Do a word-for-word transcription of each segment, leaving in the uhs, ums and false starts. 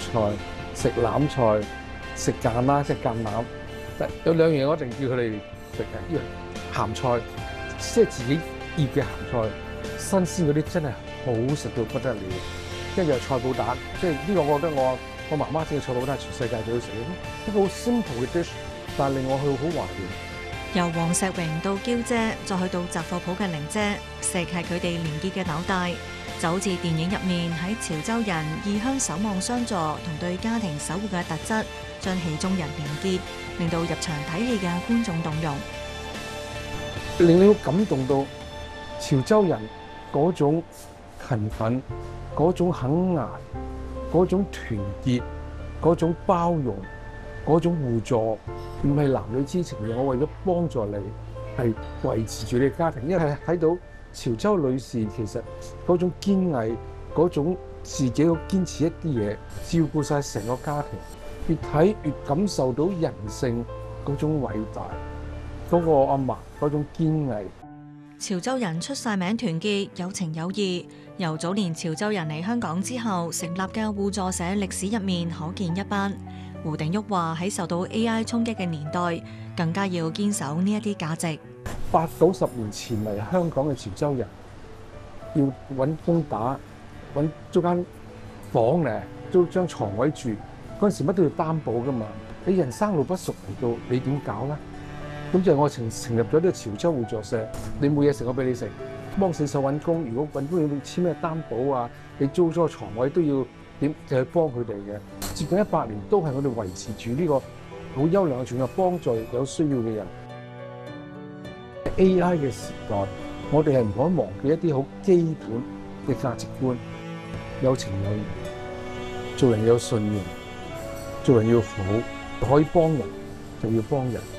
菜、食欖菜、食橄欖，即係橄欖。有兩樣我一定叫佢哋食嘅，呢個鹹菜，即係自己醃嘅鹹菜，新鮮嗰啲真係好食到不得了。跟住有菜脯蛋，即係呢個我覺得我我媽媽整嘅菜脯蛋係全世界最好食嘅，一個好 simple 嘅 dish， 但係令我去好懷念。 由黃石榮到嬌姐，再去到雜貨鋪嘅玲姐，食係佢哋連結嘅紐帶，就好似電影入面喺潮州人異鄉守望相助同對家庭守護嘅特質，將戲中人連結，令到入場睇戲嘅觀眾動容， 令你好感動到潮州人嗰種勤奮、嗰種肯捱、嗰種團結、嗰種包容、嗰種互助。唔係男女之情嘅，我為咗幫助你，係維持住你嘅家庭，因為係睇到潮州女士其實嗰種堅毅，嗰種自己要堅持一啲嘢，照顧晒成個家庭，越睇越感受到人性嗰種偉大，嗰個阿嫲嗰種堅毅。 潮州人出晒名團結，有情有義。由早年潮州人嚟香港之後成立嘅互助社歷史入面，可見一斑。胡定旭話：喺受到 A I 衝擊嘅年代，更加要堅守呢一啲價值。 八九十年前嚟香港嘅潮州人，要揾工打，揾租間房咧，租張床位住。嗰陣時乜都要擔保噶嘛，你人生路不熟嚟到，你點搞咧？咁就係我成成立咗呢個潮州互助社，你冇嘢食我俾你食，幫死手揾工。如果揾工要簽咩擔保啊，你租咗個床位都要點，就去幫佢哋嘅。接近一百年都係我哋維持住呢個好優良嘅傳統，幫助有需要嘅人。A I 嘅時代，我哋係唔可以忘記一啲好基本嘅價值觀，有情有義，做人有信念，做人要好，可以幫人就要幫人。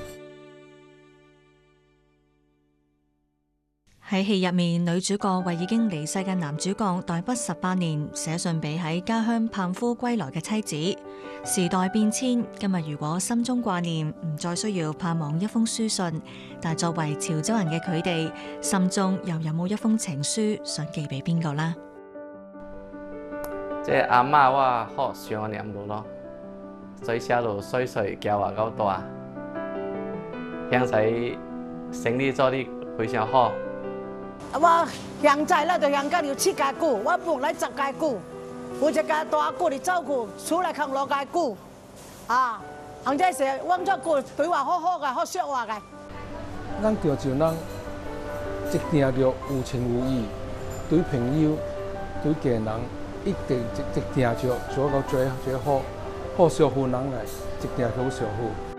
喺戲入面，女主角為已經離世嘅男主角代筆十八年，寫信俾喺家鄉盼夫歸來嘅妻子。時代變遷，今日如果心中掛念，唔再需要盼望一封書信，但作為潮州人嘅佢哋，心中又有冇一封情書想寄俾邊個呢？ 即係阿媽話學上我念到咯，最小路歲歲教話夠大，現在生理做得非常好。 我現在咧就現在有七家姑，我本來十家姑，有一家大姑嚟照顧，厝內扛六家姑，啊，現在是阮做姑對我好好嘅，好惜我嘅。 咱潮州人一定要有情有義，對朋友、對家人一定一一定要做到最最好，好相互人嚟，一定要好相互。